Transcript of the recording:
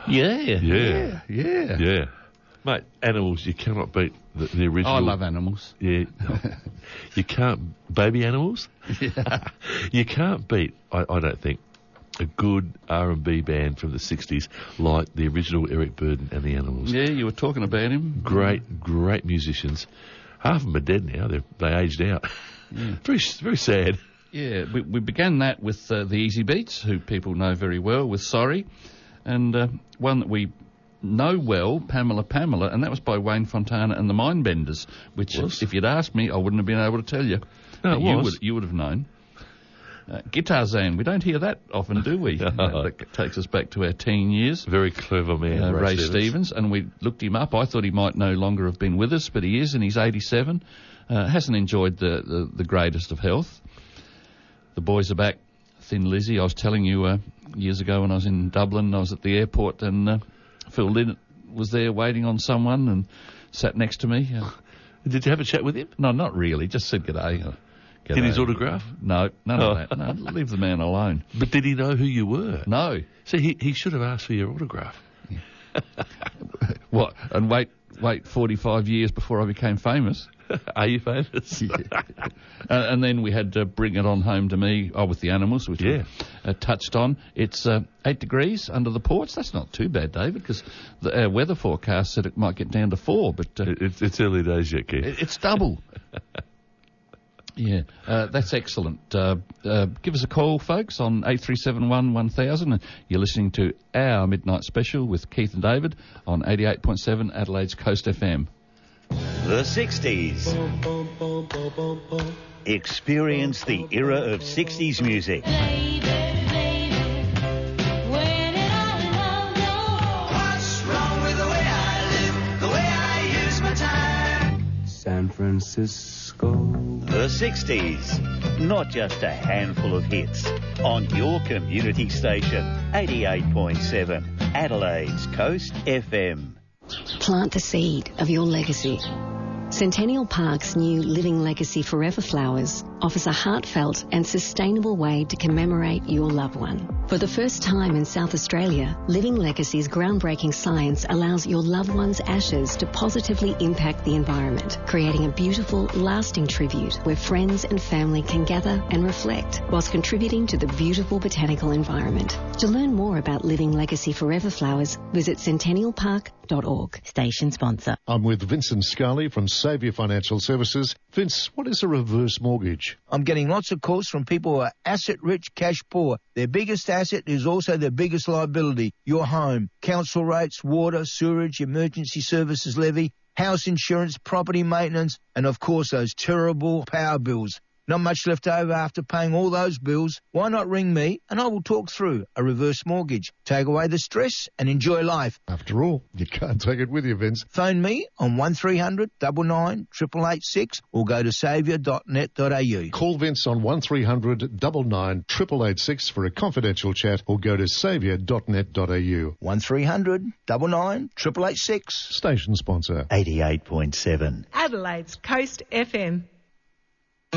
Yeah. Mate, animals, you cannot beat the original. I love animals. Yeah. You can't... Baby animals? Yeah. You can't beat, I don't think, a good R&B band from the 60s like the original Eric Burdon and the Animals. Yeah, you were talking about him. Great musicians. Half of them are dead now. They aged out. Yeah. Very sad. Yeah, we began that with the Easy Beats, who people know very well, with Sorry, and one that we know well, Pamela, and that was by Wayne Fontana and the Mindbenders, which, if you'd asked me, I wouldn't have been able to tell you. No, you would have known. Guitarzan, we don't hear that often, do we? That takes us back to our teen years. Very clever man, Ray Stevens, and we looked him up. I thought he might no longer have been with us, but he is, and he's 87. Hasn't enjoyed the greatest of health. The boys are back. Thin Lizzy, I was telling you years ago when I was in Dublin, I was at the airport, and Phil Lynott was there waiting on someone and sat next to me. Did you have a chat with him? No, not really. Just said g'day. Get his autograph? No, none of that. No, leave the man alone. But did he know who you were? No. See, he should have asked for your autograph. What? And wait 45 years before I became famous. Are you famous? Yeah. And then we had Bring It On Home to Me, with the Animals, which we touched on. It's 8 degrees under the ports. That's not too bad, David, because our weather forecast said it might get down to 4. But it's early days yet, Keith. It's double. Yeah, that's excellent. Give us a call, folks, on 8371 1000. You're listening to our Midnight Special with Keith and David on 88.7 Adelaide's Coast FM. The 60s. Experience the era of 60s music. San Francisco. The 60s. Not just a handful of hits. On your community station, 88.7 Adelaide's Coast FM. Plant the seed of your legacy. Centennial Park's new Living Legacy Forever Flowers offers a heartfelt and sustainable way to commemorate your loved one. For the first time in South Australia, Living Legacy's groundbreaking science allows your loved one's ashes to positively impact the environment, creating a beautiful, lasting tribute where friends and family can gather and reflect whilst contributing to the beautiful botanical environment. To learn more about Living Legacy Forever Flowers, visit centennialpark.org. Station sponsor. I'm with Vincent Scully from Saviour Financial Services. Vince, what is a reverse mortgage? I'm getting lots of calls from people who are asset-rich, cash-poor. Their biggest asset is also their biggest liability, your home. Council rates, water, sewerage, emergency services levy, house insurance, property maintenance, and of course those terrible power bills. Not much left over after paying all those bills. Why not ring me and I will talk through a reverse mortgage. Take away the stress and enjoy life. After all, you can't take it with you, Vince. Phone me on 1300 99 888 or go to saviour.net.au. Call Vince on 1300 99 888 for a confidential chat or go to saviour.net.au. 1300 99 888. Station sponsor. 88.7 Adelaide's Coast FM.